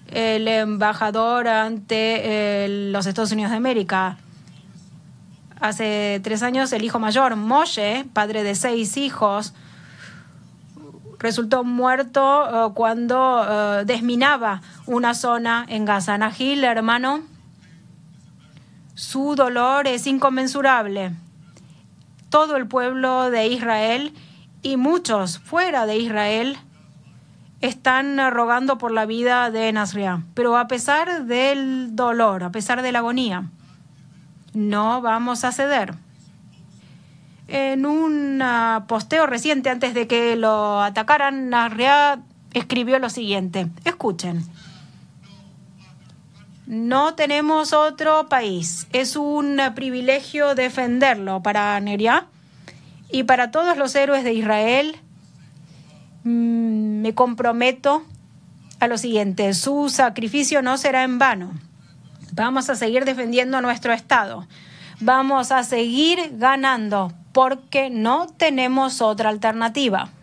el embajador ante los Estados Unidos de América. Hace 3 años, el hijo mayor, Moshe, padre de 6 hijos, resultó muerto cuando desminaba una zona en Gaza. Nahil, hermano, su dolor es inconmensurable. Todo el pueblo de Israel y muchos fuera de Israel están rogando por la vida de Nasriá. Pero a pesar del dolor, a pesar de la agonía, no vamos a ceder. En un posteo reciente, antes de que lo atacaran, Nasriá escribió lo siguiente. Escuchen. No tenemos otro país. Es un privilegio defenderlo para Nasriá y para todos los héroes de Israel. Me comprometo a lo siguiente. Su sacrificio no será en vano. Vamos a seguir defendiendo nuestro Estado. Vamos a seguir ganando porque no tenemos otra alternativa.